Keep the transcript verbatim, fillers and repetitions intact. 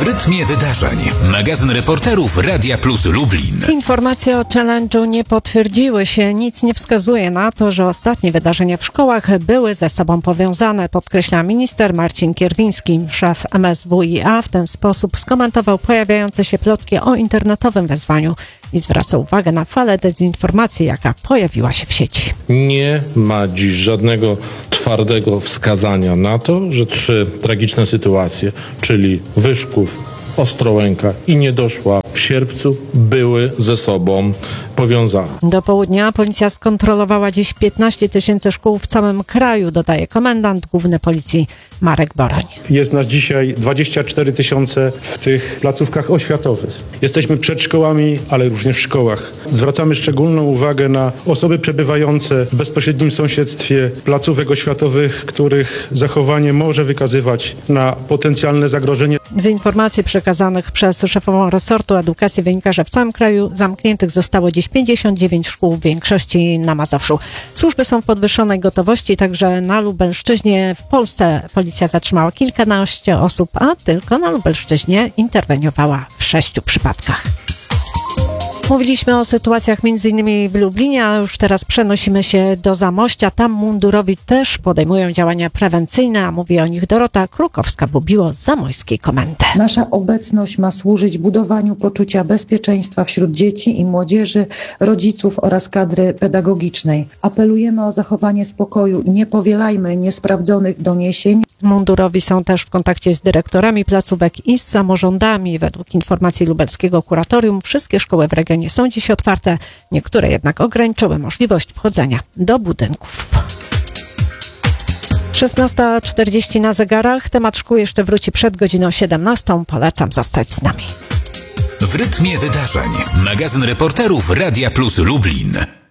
W rytmie wydarzeń. Magazyn reporterów Radia Plus Lublin. Informacje o challenge'u nie potwierdziły się. Nic nie wskazuje na to, że ostatnie wydarzenia w szkołach były ze sobą powiązane, podkreśla minister Marcin Kierwiński. Szef M S W i A w ten sposób skomentował pojawiające się plotki o internetowym wezwaniu i zwraca uwagę na falę dezinformacji, jaka pojawiła się w sieci. Nie ma dziś żadnego twardego wskazania na to, że trzy tragiczne sytuacje, czyli Wyszków, Ostrołęka i Niedoszła w Sierpcu były ze sobą powiązane. Do południa policja skontrolowała dziś piętnaście tysięcy szkół w całym kraju, dodaje komendant główny policji Marek Boroń. Jest nas dzisiaj dwadzieścia cztery tysiące w tych placówkach oświatowych. Jesteśmy przed szkołami, ale również w szkołach. Zwracamy szczególną uwagę na osoby przebywające w bezpośrednim sąsiedztwie placówek oświatowych, których zachowanie może wykazywać na potencjalne zagrożenie. Z informacji przekazanych przez szefową resortu edukacji wynika, że w całym kraju zamkniętych zostało dziś pięćdziesiąt dziewięć szkół, w większości na Mazowszu. Służby są w podwyższonej gotowości, także na Lubelszczyźnie. W Polsce policja zatrzymała kilkanaście osób, a tylko na Lubelszczyźnie interweniowała w sześciu przypadkach. Mówiliśmy o sytuacjach m.in. w Lublinie, a już teraz przenosimy się do Zamościa. Tam mundurowi też podejmują działania prewencyjne, a mówi o nich Dorota Krukowska-Bubiło z Zamojskiej Komendy. Nasza obecność ma służyć budowaniu poczucia bezpieczeństwa wśród dzieci i młodzieży, rodziców oraz kadry pedagogicznej. Apelujemy o zachowanie spokoju. Nie powielajmy niesprawdzonych doniesień. Mundurowi są też w kontakcie z dyrektorami placówek i z samorządami. Według informacji lubelskiego kuratorium wszystkie szkoły w regionie są dziś otwarte, niektóre jednak ograniczyły możliwość wchodzenia do budynków. szesnasta czterdzieści na zegarach. Temat szkół jeszcze wróci przed godziną siedemnastą. Polecam zostać z nami. W rytmie wydarzeń. Magazyn reporterów Radia Plus Lublin.